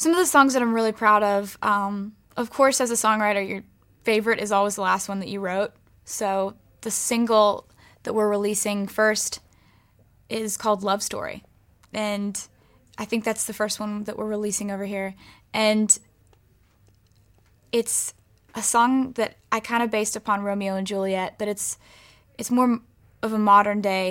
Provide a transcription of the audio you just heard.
Some of the songs that I'm really proud of course, as a songwriter, your favorite is always the last one that you wrote. So the single that we're releasing first is called Love Story. And I think that's the first one that we're releasing over here. And it's a song that I kind of based upon Romeo and Juliet, but it's more of a modern day